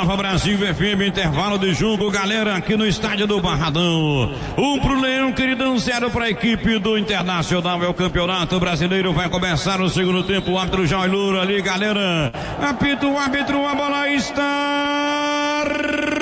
Nova Brasil FM, intervalo de jogo, galera, aqui no estádio do Barradão. 1 pro Leão, queridão, 0 para a equipe do Internacional. É o Campeonato Brasileiro, vai começar o segundo tempo. O árbitro João Lula ali, galera. Apita o árbitro, a bola está